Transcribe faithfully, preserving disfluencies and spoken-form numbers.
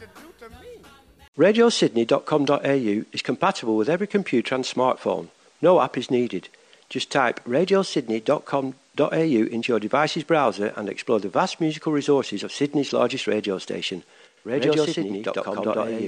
to do to me? radio sydney dot com dot a u is compatible with every computer and smartphone. No app is needed. Just type radio sydney dot com dot a u into your device's browser and explore the vast musical resources of Sydney's largest radio station, radio sydney dot com dot a u.